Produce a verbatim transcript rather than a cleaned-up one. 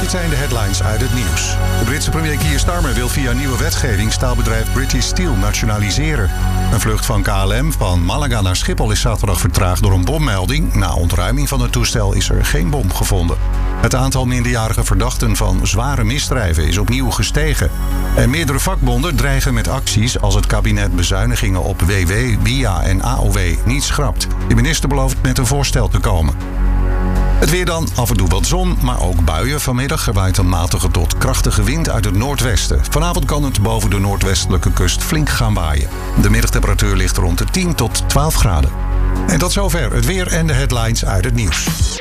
Dit zijn de headlines uit het nieuws. De Britse premier Keir Starmer wil via nieuwe wetgeving staalbedrijf British Steel nationaliseren. Een vlucht van K L M van Malaga naar Schiphol is zaterdag vertraagd door een bommelding. Na ontruiming van het toestel is er geen bom gevonden. Het aantal minderjarige verdachten van zware misdrijven is opnieuw gestegen. En meerdere vakbonden dreigen met acties als het kabinet bezuinigingen op W W, W I A en A O W niet schrapt. De minister belooft met een voorstel te komen. Het weer dan, af en toe wat zon, maar ook buien. Vanmiddag waait een matige tot krachtige wind uit het noordwesten. Vanavond kan het boven de noordwestelijke kust flink gaan waaien. De middagtemperatuur ligt rond de tien tot twaalf graden. En tot zover het weer en de headlines uit het nieuws.